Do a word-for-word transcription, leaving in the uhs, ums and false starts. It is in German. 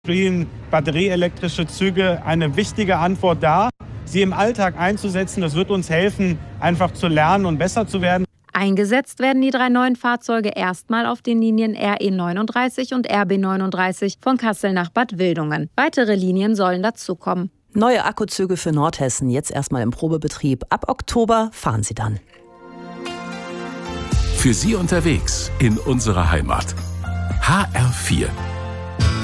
Spielen batterieelektrische Züge eine wichtige Antwort dar. Sie im Alltag einzusetzen, das wird uns helfen, einfach zu lernen und besser zu werden. Eingesetzt werden die drei neuen Fahrzeuge erstmal auf den Linien R E neununddreißig und R B neununddreißig von Kassel nach Bad Wildungen. Weitere Linien sollen dazukommen. Neue Akkuzüge für Nordhessen, jetzt erstmal im Probebetrieb. Ab Oktober fahren sie dann. Für Sie unterwegs in unserer Heimat. H R vier.